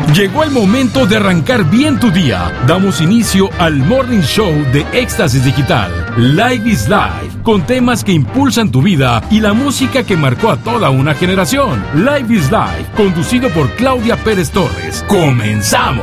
Llegó el momento de arrancar bien tu día. Damos inicio al Morning Show de Éxtasis Digital. Life is Life, con temas que impulsan tu vida y la música que marcó a toda una generación. Life is Life, conducido por Claudia Pérez Torres. ¡Comenzamos!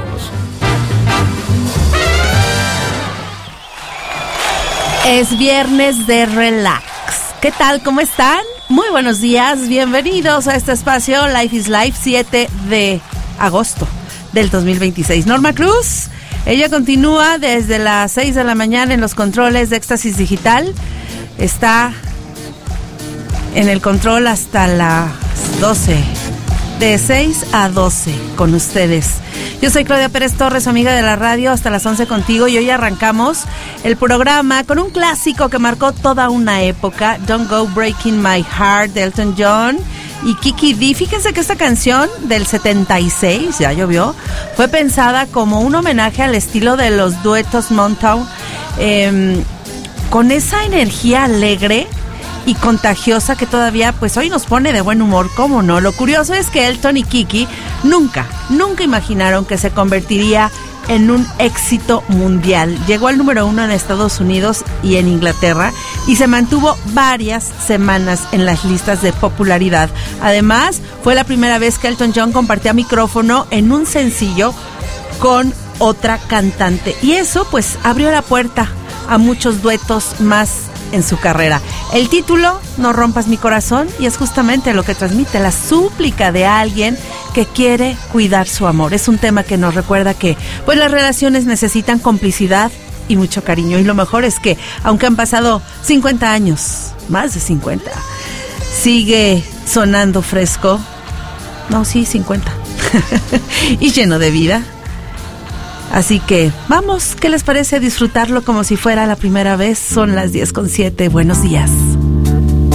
Es viernes de relax. ¿Qué tal? ¿Cómo están? Muy buenos días. Bienvenidos a este espacio Life is Life, 7 de agosto del 2026. Norma Cruz, ella continúa desde las 6 de la mañana en los controles de Éxtasis Digital. Está en el control hasta las 12. De 6 a 12 con ustedes. Yo soy Claudia Pérez Torres, amiga de la radio, hasta las 11 contigo, y hoy arrancamos el programa con un clásico que marcó toda una época, Don't Go Breaking My Heart, de Elton John y Kiki Dee. Fíjense que esta canción del 76, ya llovió, fue pensada como un homenaje al estilo de los duetos Motown, con esa energía alegre y contagiosa que todavía pues hoy nos pone de buen humor, ¿cómo no? Lo curioso es que Elton y Kiki nunca imaginaron que se convertiría en un éxito mundial. Llegó al número 1 en Estados Unidos y en Inglaterra y se mantuvo varias semanas en las listas de popularidad. Además, fue la primera vez que Elton John compartía micrófono en un sencillo con otra cantante, y eso pues abrió la puerta a muchos duetos más en su carrera. El título, No rompas mi corazón, y es justamente lo que transmite la súplica de alguien que quiere cuidar su amor. Es un tema que nos recuerda que pues las relaciones necesitan complicidad y mucho cariño, y lo mejor es que aunque han pasado 50 años, más de 50, sigue sonando fresco. No, sí, 50 y lleno de vida. Así que vamos, ¿qué les parece disfrutarlo como si fuera la primera vez? Son las 10:07. Buenos días.